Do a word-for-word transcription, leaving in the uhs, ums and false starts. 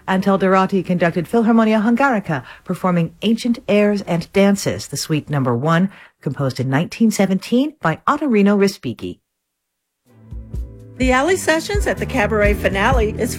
Antal Dorati conducted Philharmonia Hungarica, performing Ancient Airs and Dances, the Suite Number One, composed in nineteen seventeen by Ottorino Respighi. The Alley Sessions at the Cabaret finale is